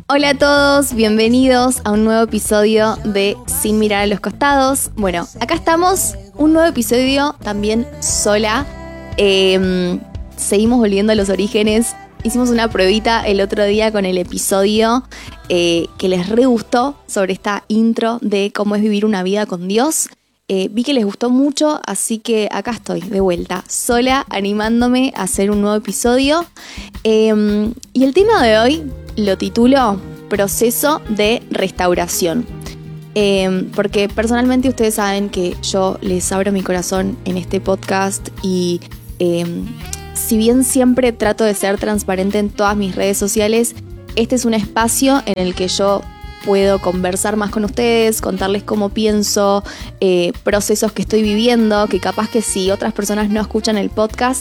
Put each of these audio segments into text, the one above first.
Hola a todos, bienvenidos a un nuevo episodio de Sin Mirar a los Costados. Bueno, acá estamos, un nuevo episodio también sola. Seguimos volviendo a los orígenes. Hicimos una pruebita el otro día con el episodio que les re gustó sobre esta intro de cómo es vivir una vida con Dios. Vi que les gustó mucho, así que acá estoy de vuelta, sola, animándome a hacer un nuevo episodio. Y el tema de hoy lo titulo Proceso de Restauración. Porque personalmente ustedes saben que yo les abro mi corazón en este podcast y si bien siempre trato de ser transparente en todas mis redes sociales, este es un espacio en el que yo puedo conversar más con ustedes, contarles cómo pienso, procesos que estoy viviendo, que capaz que si otras personas no escuchan el podcast,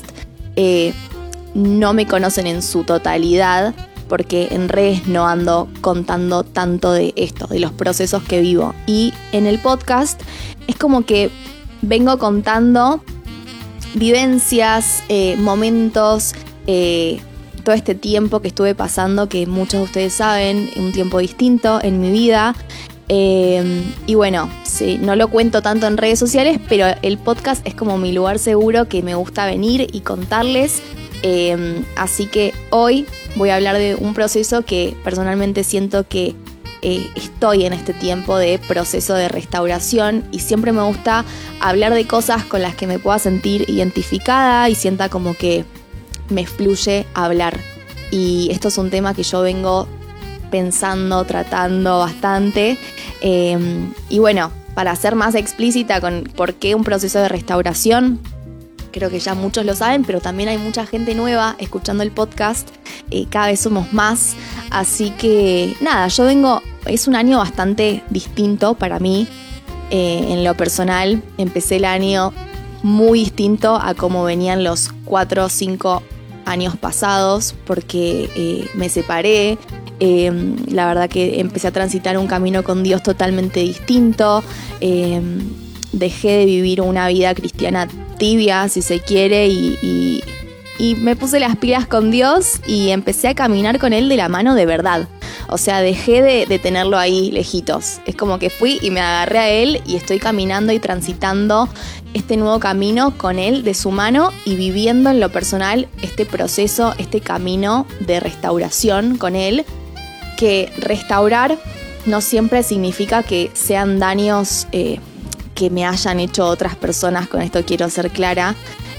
no me conocen en su totalidad, porque en redes no ando contando tanto de esto, de los procesos que vivo. Y en el podcast es como que vengo contando vivencias, momentos, todo este tiempo que estuve pasando, que muchos de ustedes saben, un tiempo distinto en mi vida. Y bueno, sí, no lo cuento tanto en redes sociales, pero el podcast es como mi lugar seguro que me gusta venir y contarles. Así que hoy voy a hablar de un proceso que personalmente siento que estoy en este tiempo de proceso de restauración y siempre me gusta hablar de cosas con las que me pueda sentir identificada y sienta como que me fluye hablar. Y esto es un tema que yo vengo pensando, tratando bastante. Y bueno, para ser más explícita con por qué un proceso de restauración, creo que ya muchos lo saben, pero también hay mucha gente nueva escuchando el podcast. Cada vez somos más. Así que nada, yo vengo, es un año bastante distinto para mí. En lo personal, empecé el año muy distinto a cómo venían los 4 o 5 años pasados, porque me separé. La verdad que empecé a transitar un camino con Dios totalmente distinto. Dejé de vivir una vida cristiana tibia, si se quiere, y me puse las pilas con Dios y empecé a caminar con Él de la mano de verdad. O sea, dejé de tenerlo ahí lejitos. Es como que fui y me agarré a Él y estoy caminando y transitando este nuevo camino con Él de su mano y viviendo en lo personal este proceso, este camino de restauración con Él. Que restaurar no siempre significa que sean daños que me hayan hecho otras personas, con esto quiero ser clara,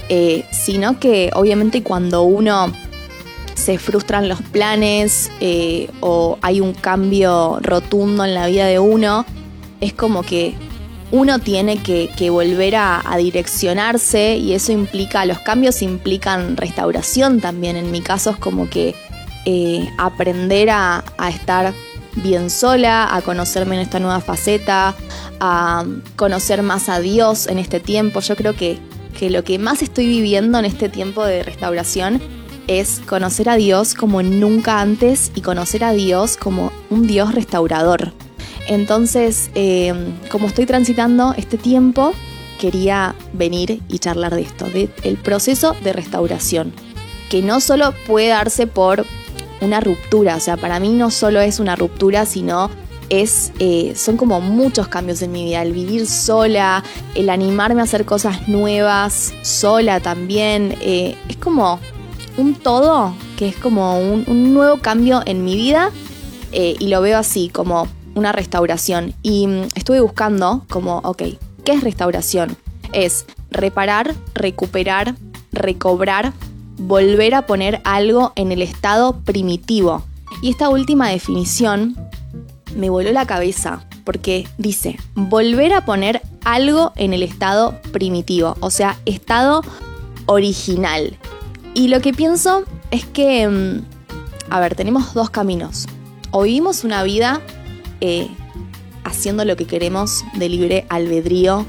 sino que obviamente cuando uno se frustran los planes o hay un cambio rotundo en la vida de uno, es como que uno tiene que volver a direccionarse, y eso implica, los cambios implican restauración también. En mi caso es como que aprender a estar bien sola, a conocerme en esta nueva faceta, a conocer más a Dios en este tiempo. Yo creo que lo que más estoy viviendo en este tiempo de restauración es conocer a Dios como nunca antes y conocer a Dios como un Dios restaurador. Entonces, como estoy transitando este tiempo, quería venir y charlar de esto, del proceso de restauración, que no solo puede darse por una ruptura. O sea, para mí no solo es una ruptura, sino son como muchos cambios en mi vida. El vivir sola, el animarme a hacer cosas nuevas sola también, es como un todo, que es como un nuevo cambio en mi vida, y lo veo así, como una restauración. Y estuve buscando como, ok, ¿qué es restauración? Es reparar, recuperar, recobrar, volver a poner algo en el estado primitivo. Y esta última definición me voló la cabeza, porque dice, volver a poner algo en el estado primitivo, o sea, estado original. Y lo que pienso es que, tenemos dos caminos. O vivimos una vida haciendo lo que queremos de libre albedrío,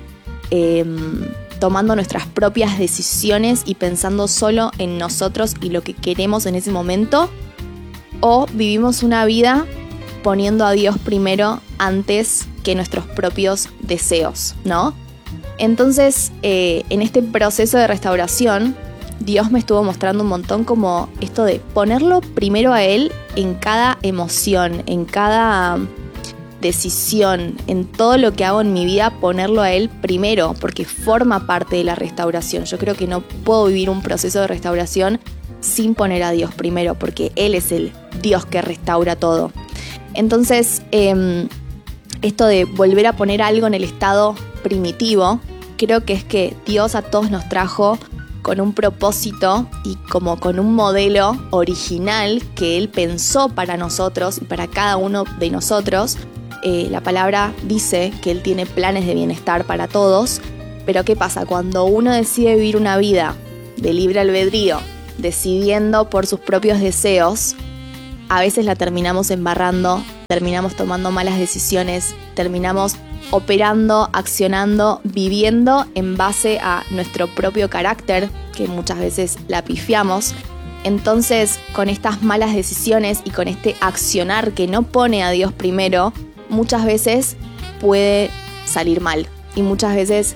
tomando nuestras propias decisiones y pensando solo en nosotros y lo que queremos en ese momento, o vivimos una vida poniendo a Dios primero antes que nuestros propios deseos, ¿no? Entonces, en este proceso de restauración, Dios me estuvo mostrando un montón como esto de ponerlo primero a Él en cada emoción, en cada decisión, en todo lo que hago en mi vida, ponerlo a Él primero, porque forma parte de la restauración. Yo creo que no puedo vivir un proceso de restauración sin poner a Dios primero, porque Él es el Dios que restaura todo. Entonces, esto de volver a poner algo en el estado primitivo, creo que es que Dios a todos nos trajo con un propósito y como con un modelo original que Él pensó para nosotros y para cada uno de nosotros. La palabra dice que Él tiene planes de bienestar para todos, pero ¿qué pasa? Cuando uno decide vivir una vida de libre albedrío, decidiendo por sus propios deseos, a veces la terminamos embarrando, terminamos tomando malas decisiones, terminamos operando, accionando, viviendo en base a nuestro propio carácter, que muchas veces la pifiamos. Entonces, con estas malas decisiones y con este accionar que no pone a Dios primero, muchas veces puede salir mal y muchas veces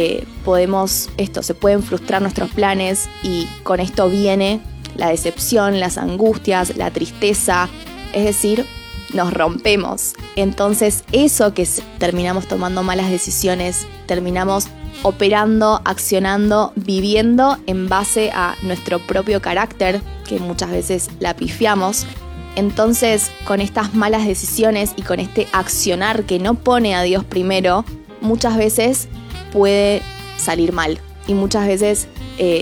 se pueden frustrar nuestros planes y con esto viene la decepción, las angustias, la tristeza, es decir, nos rompemos. Entonces eso que terminamos tomando malas decisiones, terminamos operando, accionando, viviendo en base a nuestro propio carácter, que muchas veces la pifiamos. Entonces, con estas malas decisiones y con este accionar que no pone a Dios primero, muchas veces puede salir mal y muchas veces